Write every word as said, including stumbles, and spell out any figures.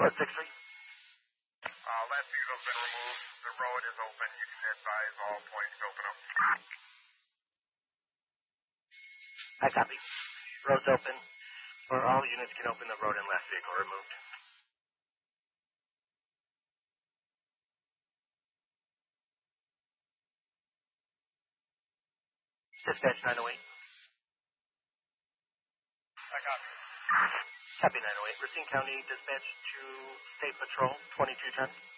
Report six three. Uh, last vehicle's been removed. The road is open. You can advise all points to open up. I copy. Road's open. For all units can open the road and last vehicle removed. Dispatch nine oh eight. I copy. Copy nine oh eight. Racine County Dispatch to State Patrol twenty-two ten.